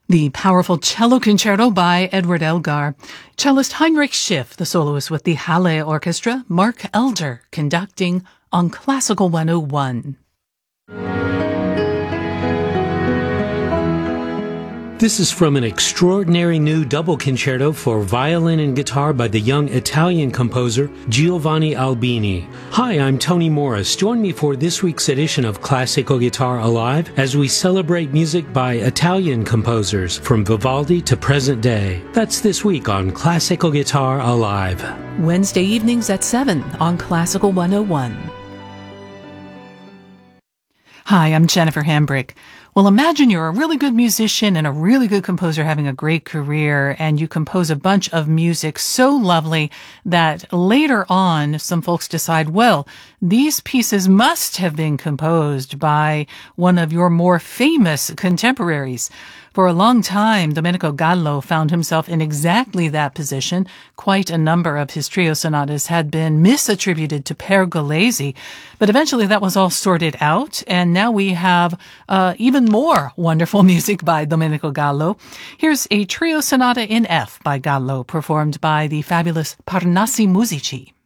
The powerful cello concerto by Edward Elgar. Cellist Heinrich Schiff, the soloist with the Halle Orchestra, Mark Elder conducting on Classical 101. This is from an extraordinary new double concerto for violin and guitar by the young Italian composer Giovanni Albini. Hi, I'm Tony Morris. Join me for this week's edition of Classical Guitar Alive as we celebrate music by Italian composers from Vivaldi to present day. That's this week on Classical Guitar Alive. Wednesday evenings at 7 on Classical 101. Hi, I'm Jennifer Hambrick. Well, imagine you're a really good musician and a really good composer having a great career, and you compose a bunch of music so lovely that later on some folks decide, well, these pieces must have been composed by one of your more famous contemporaries. For a long time, Domenico Gallo found himself in exactly that position. Quite a number of his trio sonatas had been misattributed to Pergolesi, but eventually that was all sorted out, and now we have even more wonderful music by Domenico Gallo. Here's a trio sonata in F by Gallo, performed by the fabulous Parnassi Musici.